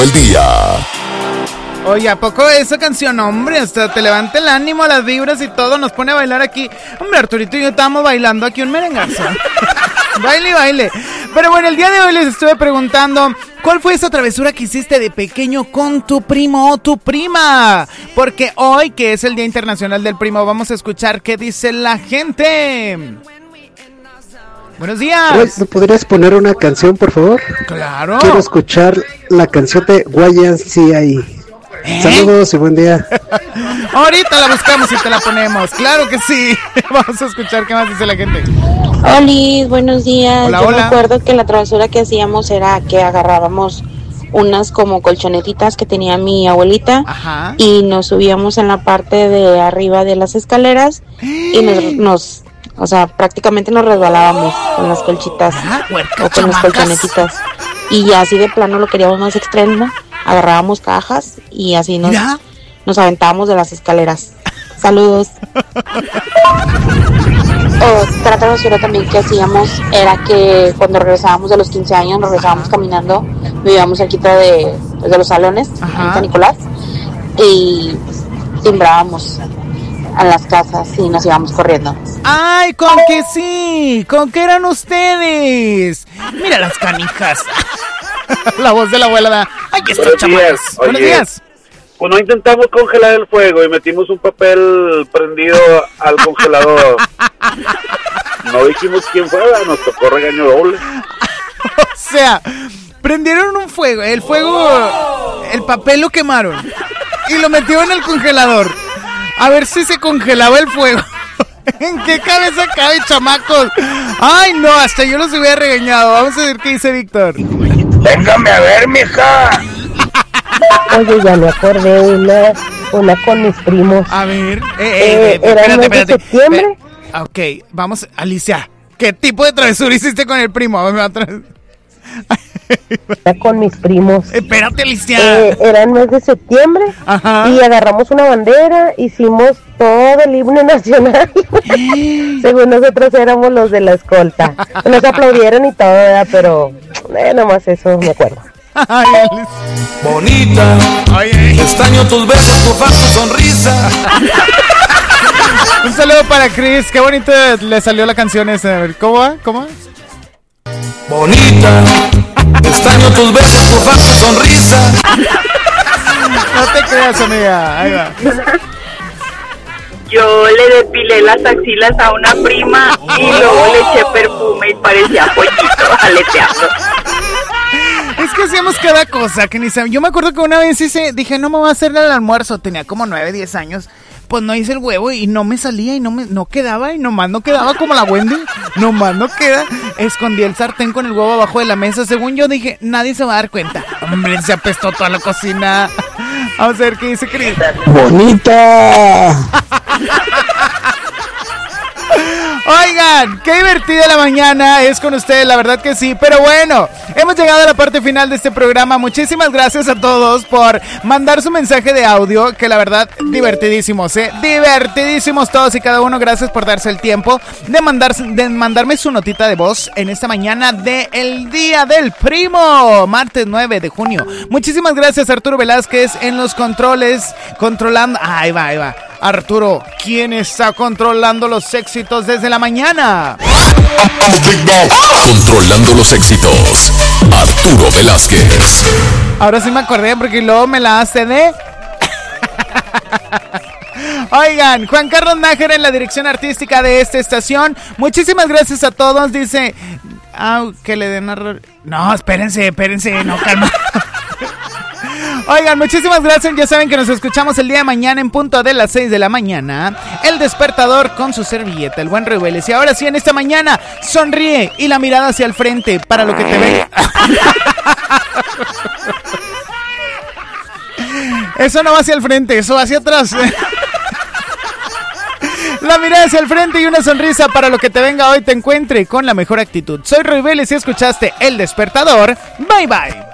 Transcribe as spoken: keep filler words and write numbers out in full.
del día. Oye, ¿a poco esa canción, hombre? Hasta te levanta el ánimo, las vibras y todo, nos pone a bailar aquí. Hombre, Arturito y yo estábamos bailando aquí un merengazo. Baile y baile. Pero bueno, el día de hoy les estuve preguntando, ¿cuál fue esa travesura que hiciste de pequeño con tu primo o tu prima? Porque hoy, que es el Día Internacional del Primo, vamos a escuchar qué dice la gente. Buenos días. ¿Me podrías poner una canción, por favor? Claro. Quiero escuchar la canción de Y M C A. ¿Eh? Saludos y buen día. Ahorita la buscamos y te la ponemos. Claro que sí. Vamos a escuchar qué más dice la gente. Oli, buenos días. Hola, Yo hola. me acuerdo que la travesura que hacíamos era que agarrábamos unas como colchonetitas que tenía mi abuelita. Ajá. Y nos subíamos en la parte de arriba de las escaleras y nos, nos o sea, prácticamente nos resbalábamos con las colchitas Ah, o con las colchonetitas. Y ya así de plano lo queríamos más extremo, agarrábamos cajas y así nos, nos aventábamos de las escaleras. Saludos. Otra travesura también que hacíamos era que cuando regresábamos de los quince años, nos regresábamos caminando, vivíamos cerquita de, de los salones, Ajá. en San Nicolás, y timbrábamos a las casas y nos íbamos corriendo. ¡Ay, con que sí! ¿Con qué eran ustedes? Mira las canijas. La voz de la abuela da. ¡Ay, que están chamacos! Buenos días. Cuando intentamos congelar el fuego y metimos un papel prendido al congelador, no dijimos quién fue, nos tocó regaño doble. O sea, prendieron un fuego, el fuego, el papel lo quemaron y lo metieron en el congelador. A ver si se congelaba el fuego. ¿En qué cabeza cabe, chamacos? Ay, no, hasta yo los hubiera regañado. Vamos a ver qué dice Víctor. Véngame a ver, mija. Oye, ya me acordé una, una con mis primos. A ver, eh, eh, Eh, eh, era el espérate, mes de espérate. septiembre. Eh, ok, vamos, Alicia. ¿Qué tipo de travesura hiciste con el primo? Me va a tra- Era con mis primos. Espérate, Alicia. Eh, era el mes de septiembre. Ajá. Y agarramos una bandera, hicimos todo el himno nacional. Según nosotros éramos los de la escolta. Nos aplaudieron y todo, ¿verdad? Pero eh, nomás eso me acuerdo. Ay, Alicia. Bonita, Oye. extraño tus besos, tu faz, tu sonrisa. Un saludo para Chris. Qué bonito le salió la canción esa. A ver, ¿cómo va? ¿Cómo va? Bonita, extraño tus besos, tu faz, tu sonrisa. No te creas, amiga. Ahí va. Yo le depilé las axilas a una prima y luego le eché perfume y parecía pollito aleteando. Es que hacíamos cada cosa que ni sabía. Yo me acuerdo que una vez hice, dije, no me voy a hacer el almuerzo. Tenía como nueve, diez años. Pues no hice el huevo y no me salía y no me no quedaba y nomás no quedaba como la Wendy. Nomás no queda. Escondí el sartén con el huevo abajo de la mesa. Según yo dije, nadie se va a dar cuenta. Hombre, se apestó toda la cocina. Vamos a ver qué dice Chris. ¡Bonita! Oigan, qué divertida la mañana es con ustedes, la verdad que sí. Pero bueno, hemos llegado a la parte final de este programa. Muchísimas gracias a todos por mandar su mensaje de audio, que la verdad, divertidísimos, ¿eh? Divertidísimos todos y cada uno. Gracias por darse el tiempo de, mandar, de mandarme su notita de voz en esta mañana del Día del Primo, martes nueve de junio. Muchísimas gracias, Arturo Velázquez, en los controles, controlando... Ahí va, ahí va. Arturo, ¿quién está controlando los éxitos desde la mañana? Controlando los éxitos, Arturo Velázquez. Ahora sí me acordé porque luego me la hace de... Oigan, Juan Carlos Nájera en la dirección artística de esta estación. Muchísimas gracias a todos. Dice... Ah, que le den a... No, espérense, espérense, no, calma. Oigan, muchísimas gracias. Ya saben que nos escuchamos el día de mañana en punto de las seis de la mañana. El despertador con su servilleta, el buen Rubeles. Y ahora sí, en esta mañana, sonríe y la mirada hacia el frente para lo que te ve. Eso no va hacia el frente, eso va hacia atrás. La mirada hacia el frente y una sonrisa para lo que te venga hoy te encuentre con la mejor actitud. Soy Rubeles y escuchaste El Despertador. Bye bye.